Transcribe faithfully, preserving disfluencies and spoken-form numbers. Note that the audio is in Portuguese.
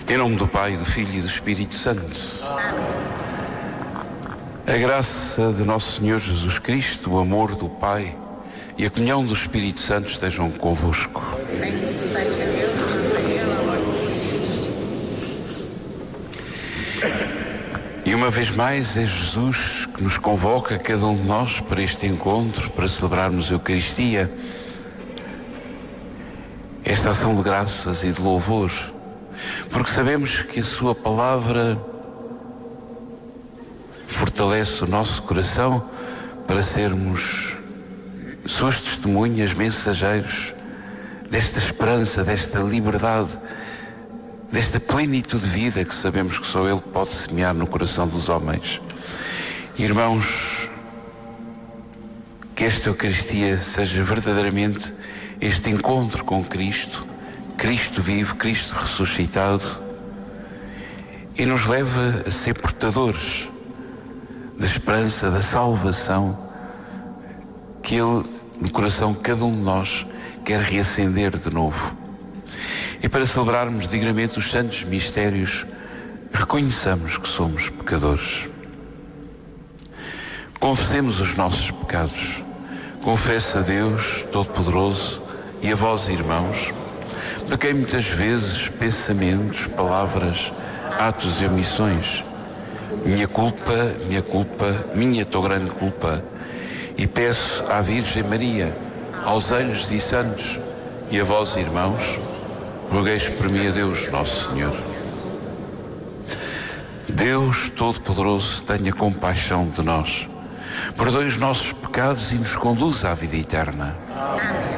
Em nome do Pai, do Filho e do Espírito Santo. A graça de nosso Senhor Jesus Cristo, o amor do Pai e a comunhão do Espírito Santo estejam convosco. E uma vez mais é Jesus que nos convoca, cada um de nós, para este encontro, para celebrarmos a Eucaristia, esta ação de graças e de louvor, porque sabemos que a sua palavra fortalece o nosso coração para sermos suas testemunhas, mensageiros desta esperança, desta liberdade, desta plenitude de vida que sabemos que só Ele pode semear no coração dos homens. Irmãos, que esta Eucaristia seja verdadeiramente este encontro com Cristo, Cristo vivo, Cristo ressuscitado, e nos leva a ser portadores da esperança, da salvação que Ele, no coração de cada um de nós, quer reacender de novo. E para celebrarmos dignamente os santos mistérios, reconheçamos que somos pecadores. Confessemos os nossos pecados. Confesso a Deus Todo-Poderoso e a vós, irmãos, pequei muitas vezes, pensamentos, palavras, atos e omissões. Minha culpa, minha culpa, minha tão grande culpa. E peço à Virgem Maria, aos anjos e santos e a vós, irmãos, rogueis por mim a Deus Nosso Senhor. Deus Todo-Poderoso, tenha compaixão de nós, perdoe os nossos pecados e nos conduza à vida eterna. Amém.